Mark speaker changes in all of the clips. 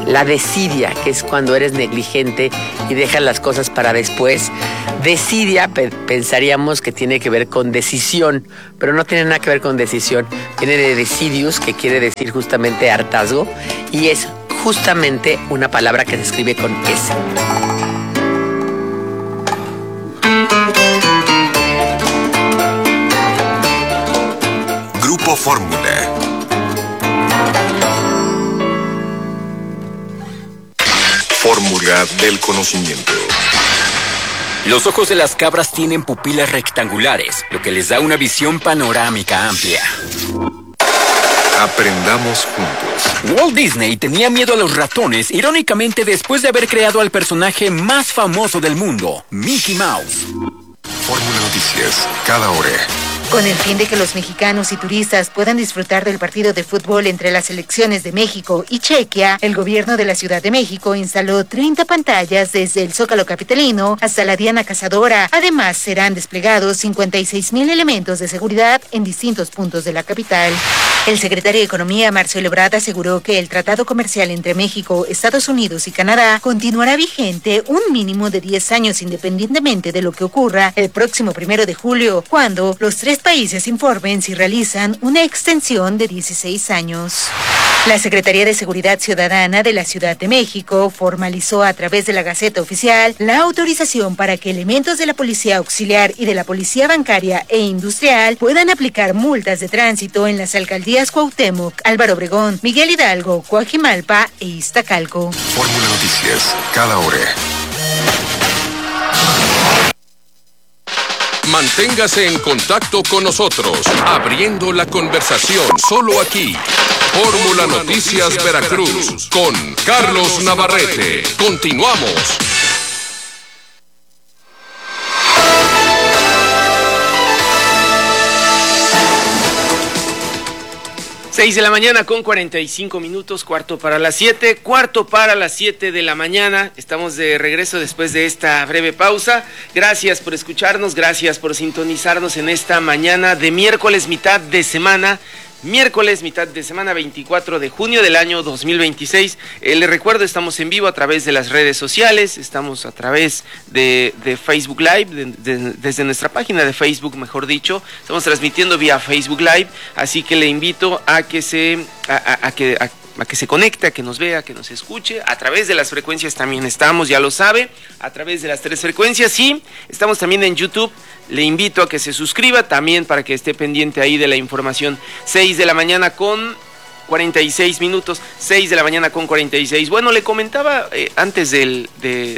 Speaker 1: La desidia, que es cuando eres negligente y dejas las cosas para después. Desidia pensaríamos que tiene que ver con decisión, pero no tiene nada que ver con decisión. Viene de decidius, que quiere decir justamente hartazgo, y es justamente una palabra que se escribe con S.
Speaker 2: Grupo Fórmula. Fórmula del conocimiento.
Speaker 3: Los ojos de las cabras tienen pupilas rectangulares, lo que les da una visión panorámica amplia.
Speaker 2: Aprendamos juntos.
Speaker 3: Walt Disney tenía miedo a los ratones, irónicamente después de haber creado al personaje más famoso del mundo, Mickey Mouse.
Speaker 2: Fórmula Noticias, cada hora.
Speaker 4: Con el fin de que los mexicanos y turistas puedan disfrutar del partido de fútbol entre las selecciones de México y Chequia, el gobierno de la Ciudad de México instaló 30 pantallas desde el Zócalo capitalino hasta la Diana Cazadora. Además, serán desplegados 56,000 elementos de seguridad en distintos puntos de la capital. El secretario de Economía, Marcelo Ebrard, aseguró que el tratado comercial entre México, Estados Unidos y Canadá continuará vigente un mínimo de 10 años independientemente de lo que ocurra el próximo 1 de julio, cuando los tres países informen si realizan una extensión de 16 años. La Secretaría de Seguridad Ciudadana de la Ciudad de México formalizó a través de la Gaceta Oficial la autorización para que elementos de la Policía Auxiliar y de la Policía Bancaria e Industrial puedan aplicar multas de tránsito en las alcaldías Cuauhtémoc, Álvaro Obregón, Miguel Hidalgo, Coajimalpa e Iztacalco.
Speaker 2: Fórmula Noticias, cada hora.
Speaker 5: Manténgase en contacto con nosotros, abriendo la conversación solo aquí. Fórmula Noticias Veracruz, con Carlos Navarrete. Continuamos.
Speaker 6: 6 de la mañana con 45 minutos, cuarto para las 7 de la mañana. Estamos de regreso después de esta breve pausa. Gracias por escucharnos, gracias por sintonizarnos en esta mañana de miércoles, mitad de semana 24 de junio del año 2026. Les recuerdo, estamos en vivo a través de las redes sociales, estamos a través de Facebook Live, desde nuestra página de Facebook, mejor dicho, estamos transmitiendo vía Facebook Live, así que le invito a que se conecte, a que nos vea, que nos escuche. A través de las frecuencias también estamos, ya lo sabe, a través de las 3 frecuencias, y estamos también en YouTube. Le invito a que se suscriba también para que esté pendiente ahí de la información. 6 de la mañana con 46 minutos, 6 de la mañana con 46. Bueno, le comentaba antes del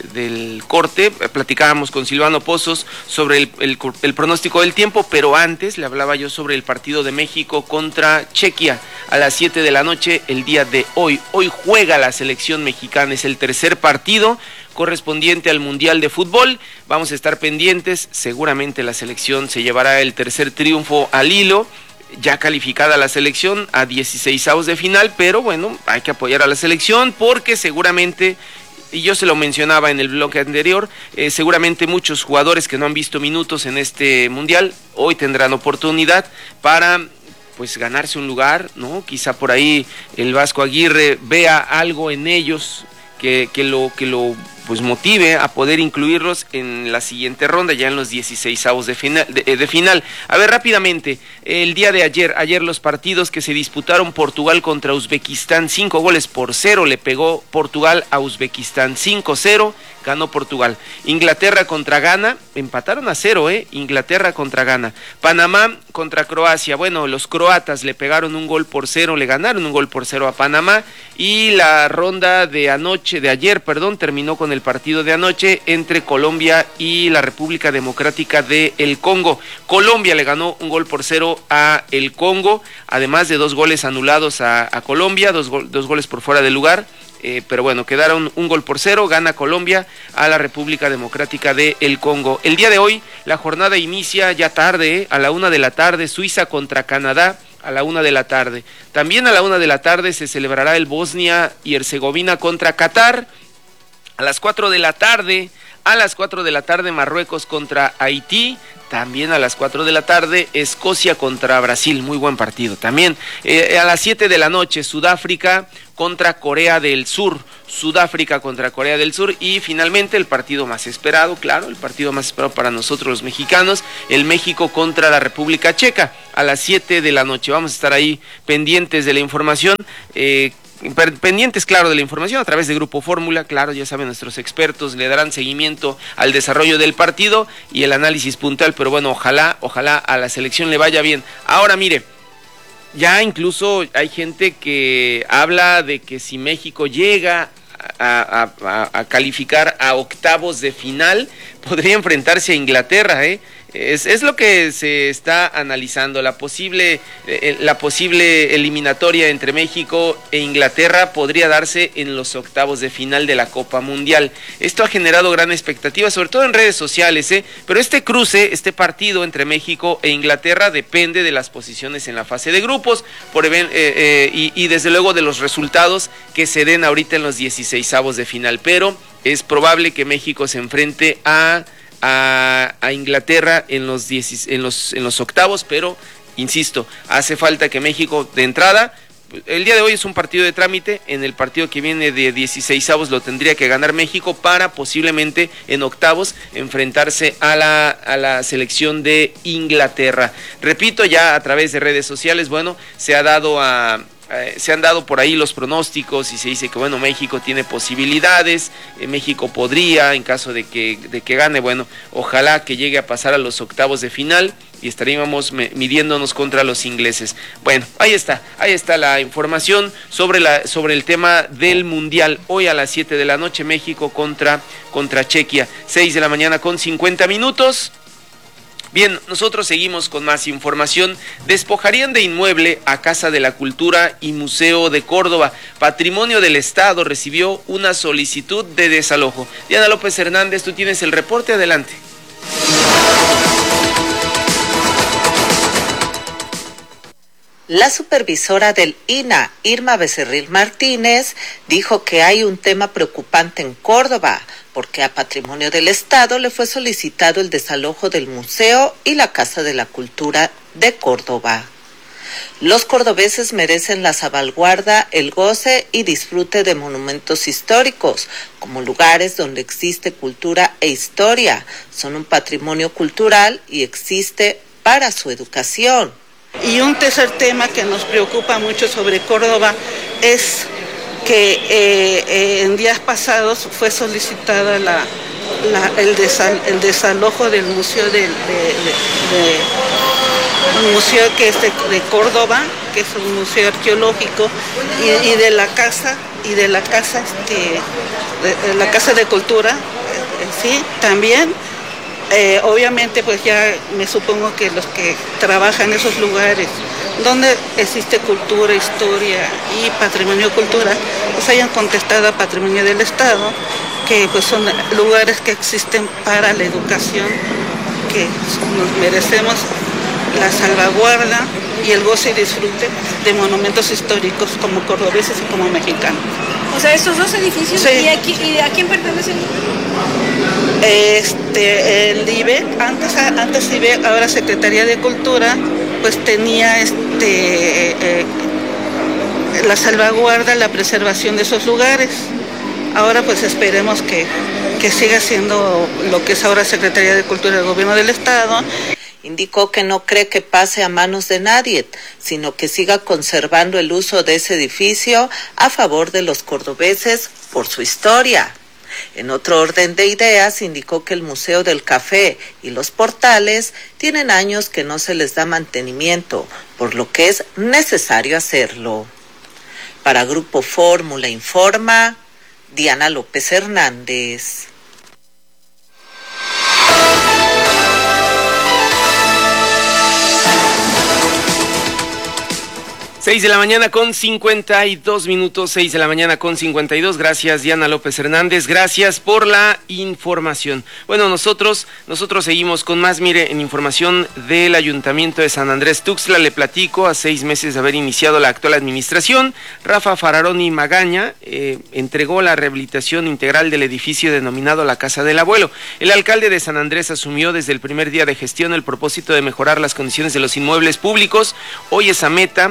Speaker 6: corte, platicábamos con Silvano Pozos sobre el pronóstico del tiempo, pero antes le hablaba yo sobre el partido de México contra Chequia a las 7 de la noche el día de hoy. Hoy juega la selección mexicana, es el tercer partido correspondiente al Mundial de Fútbol. Vamos a estar pendientes, seguramente la selección se llevará el tercer triunfo al hilo. Ya calificada la selección a 16avos de final, pero bueno, hay que apoyar a la selección porque seguramente, y yo se lo mencionaba en el bloque anterior, seguramente muchos jugadores que no han visto minutos en este mundial hoy tendrán oportunidad para pues ganarse un lugar, ¿no? Quizá por ahí el Vasco Aguirre vea algo en ellos que lo pues motive a poder incluirlos en la siguiente ronda, ya en los 16avos de final. A ver, rápidamente, el día de ayer los partidos que se disputaron: Portugal contra Uzbekistán, 5-0 le pegó Portugal a Uzbekistán, 5-0, ganó Portugal. Inglaterra contra Ghana, empataron a 0, Inglaterra contra Ghana. Panamá contra Croacia, bueno, los croatas le pegaron 1-0, le ganaron 1-0 a Panamá, y la ronda de ayer, terminó con el partido de anoche entre Colombia y la República Democrática de el Congo. Colombia le ganó 1-0 a el Congo, además de 2 goles anulados a Colombia, dos goles por fuera de lugar. Pero bueno, quedaron 1-0, gana Colombia a la República Democrática de el Congo. El día de hoy la jornada inicia ya tarde, a la 1 de la tarde, Suiza contra Canadá, a la 1 de la tarde. También a la 1 de la tarde se celebrará el Bosnia y Herzegovina contra Qatar. A las 4 de la tarde, Marruecos contra Haití. También a las 4 de la tarde, Escocia contra Brasil, muy buen partido. También a las 7 de la noche, Sudáfrica contra Corea del Sur. Sudáfrica contra Corea del Sur y finalmente el partido más esperado, claro, el partido más esperado para nosotros los mexicanos, el México contra la República Checa a las 7 de la noche. Vamos a estar ahí pendientes de la información, pendientes, claro, de la información a través de Grupo Fórmula, claro, ya saben, nuestros expertos le darán seguimiento al desarrollo del partido y el análisis puntual, pero bueno, ojalá a la selección le vaya bien. Ahora mire, ya incluso hay gente que habla de que si México llega a calificar a octavos de final, podría enfrentarse a Inglaterra, Es lo que se está analizando, la posible eliminatoria entre México e Inglaterra podría darse en los octavos de final de la Copa Mundial. Esto ha generado gran expectativa, sobre todo en redes sociales, pero este cruce, este partido entre México e Inglaterra depende de las posiciones en la fase de grupos y desde luego de los resultados que se den ahorita en los 16avos de final, pero es probable que México se enfrente a Inglaterra en los octavos, pero insisto, hace falta que México de entrada, el día de hoy es un partido de trámite, en el partido que viene de 16avos lo tendría que ganar México para posiblemente en octavos enfrentarse a la selección de Inglaterra. Repito, ya a través de redes sociales, bueno, se han dado por ahí los pronósticos y se dice que bueno, México tiene posibilidades, México podría, en caso de que gane, bueno, ojalá que llegue a pasar a los octavos de final y estaríamos midiéndonos contra los ingleses. Bueno, ahí está la información sobre el tema del Mundial. Hoy a las 7 de la noche, México contra Chequia, 6 de la mañana con 50 minutos. Bien, nosotros seguimos con más información. Despojarían de inmueble a Casa de la Cultura y Museo de Córdoba. Patrimonio del Estado recibió una solicitud de desalojo. Diana López Hernández, tú tienes el reporte, adelante.
Speaker 7: La supervisora del INAH, Irma Becerril Martínez, dijo que hay un tema preocupante en Córdoba, porque a Patrimonio del Estado le fue solicitado el desalojo del museo y la Casa de la Cultura de Córdoba. Los cordobeses merecen la salvaguarda, el goce y disfrute de monumentos históricos, como lugares donde existe cultura e historia. Son un patrimonio cultural y existe para su educación.
Speaker 8: Y un tercer tema que nos preocupa mucho sobre Córdoba es que en días pasados fue solicitada el desalojo del museo un museo que es de Córdoba, que es un museo arqueológico, y de la casa de cultura, sí, también. Obviamente pues ya me supongo que los que trabajan en esos lugares donde existe cultura, historia y patrimonio cultural, pues hayan contestado a Patrimonio del Estado, que pues son lugares que existen para la educación, que nos merecemos la salvaguarda y el goce y disfrute de monumentos históricos como cordobeses y como mexicanos.
Speaker 9: O sea, estos dos edificios, sí. ¿Y a quién pertenecen?
Speaker 8: El IBE, antes IBE, ahora Secretaría de Cultura, pues tenía la salvaguarda, la preservación de esos lugares. Ahora pues esperemos que siga siendo lo que es ahora Secretaría de Cultura del Gobierno del Estado.
Speaker 7: Indicó que no cree que pase a manos de nadie, sino que siga conservando el uso de ese edificio a favor de los cordobeses por su historia. En otro orden de ideas, indicó que el Museo del Café y los portales tienen años que no se les da mantenimiento, por lo que es necesario hacerlo. Para Grupo Fórmula informa Diana López Hernández.
Speaker 6: 6 de la mañana con 52 minutos, 6 de la mañana con 52. Gracias, Diana López Hernández. Gracias por la información. Bueno, nosotros seguimos con más. Mire, en información del Ayuntamiento de San Andrés Tuxtla, le platico, a 6 meses de haber iniciado la actual administración, Rafa Fararoni Magaña entregó la rehabilitación integral del edificio denominado la Casa del Abuelo. El alcalde de San Andrés asumió desde el primer día de gestión el propósito de mejorar las condiciones de los inmuebles públicos. Hoy esa meta se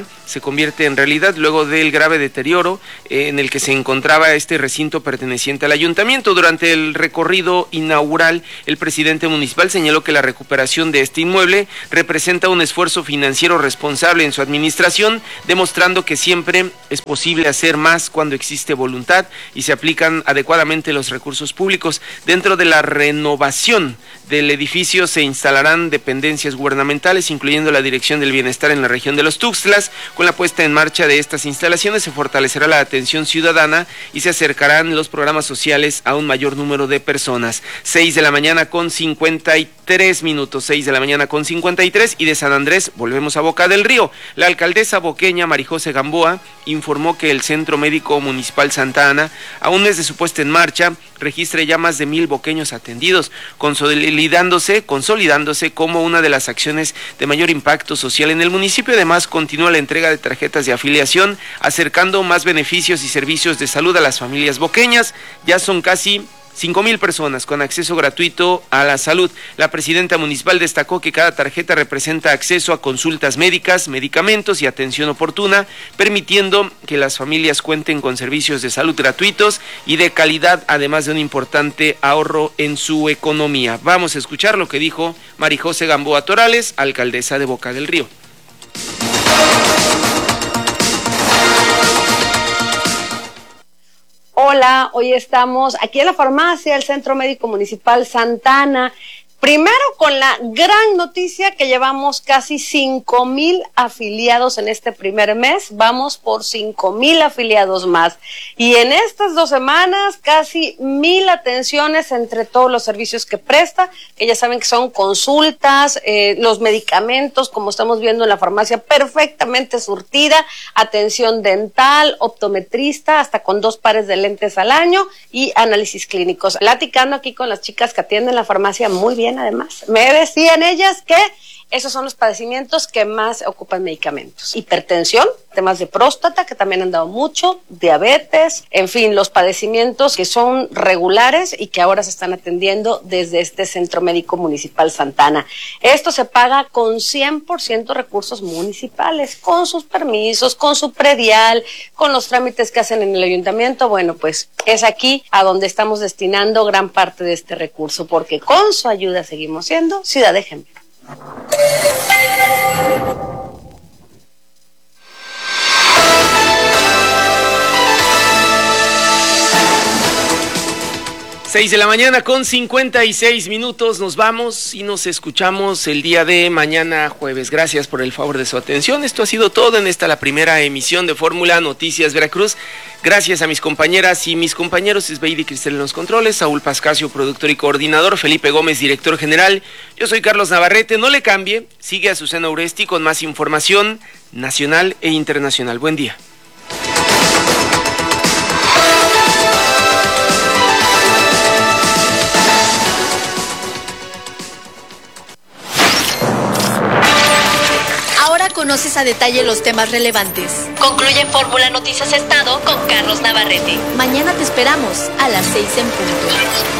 Speaker 6: convierte en realidad luego del grave deterioro en el que se encontraba este recinto perteneciente al ayuntamiento. Durante el recorrido inaugural, el presidente municipal señaló que la recuperación de este inmueble representa un esfuerzo financiero responsable en su administración, demostrando que siempre es posible hacer más cuando existe voluntad y se aplican adecuadamente los recursos públicos. Dentro de la renovación del edificio se instalarán dependencias gubernamentales, incluyendo la Dirección del Bienestar en la región de los Tuxtlas. Con la puesta en marcha de estas instalaciones se fortalecerá la atención ciudadana y se acercarán los programas sociales a un mayor número de personas. 6 de la mañana con 53 minutos, 6 de la mañana con 53, y de San Andrés volvemos a Boca del Río. La alcaldesa boqueña Marijose Gamboa informó que el Centro Médico Municipal Santa Ana, a un mes de su puesta en marcha, registra ya más de 1,000 boqueños atendidos, consolidándose como una de las acciones de mayor impacto social en el municipio. Además, continúa la entrega de tarjetas de afiliación, acercando más beneficios y servicios de salud a las familias boqueñas. Ya son casi 5,000 personas con acceso gratuito a la salud. La presidenta municipal destacó que cada tarjeta representa acceso a consultas médicas, medicamentos y atención oportuna, permitiendo que las familias cuenten con servicios de salud gratuitos y de calidad, además de un importante ahorro en su economía. Vamos a escuchar lo que dijo Marijose Gamboa Torales, alcaldesa de Boca del Río.
Speaker 9: Hola, hoy estamos aquí en la farmacia del Centro Médico Municipal Santa Ana. Primero con la gran noticia que llevamos casi 5,000 afiliados en este primer mes. Vamos por 5,000 afiliados más. Y en estas 2 semanas casi 1,000 atenciones entre todos los servicios que presta, que ya saben que son consultas, los medicamentos, como estamos viendo en la farmacia, perfectamente surtida, atención dental, optometrista, hasta con 2 pares de lentes al año y análisis clínicos. Platicando aquí con las chicas que atienden la farmacia muy bien. Además, me decían ellas que esos son los padecimientos que más ocupan medicamentos. Hipertensión, temas de próstata, que también han dado mucho, diabetes, en fin, los padecimientos que son regulares y que ahora se están atendiendo desde este Centro Médico Municipal Santa Ana. Esto se paga con 100% recursos municipales, con sus permisos, con su predial, con los trámites que hacen en el ayuntamiento. Bueno, pues es aquí a donde estamos destinando gran parte de este recurso, porque con su ayuda seguimos siendo ciudad de ejemplo.
Speaker 6: 6 de la mañana con 56 minutos, nos vamos y nos escuchamos el día de mañana jueves. Gracias por el favor de su atención. Esto ha sido todo en esta, la primera emisión de Fórmula Noticias Veracruz. Gracias a mis compañeras y mis compañeros, Isbeidi Cristel en los controles, Saúl Pascasio, productor y coordinador, Felipe Gómez, director general. Yo soy Carlos Navarrete, no le cambie, sigue a Azucena Uresti con más información nacional e internacional. Buen día.
Speaker 10: Conoces a detalle los temas relevantes. Concluye Fórmula Noticias Estado con Carlos Navarrete. Mañana te esperamos a las 6 en punto.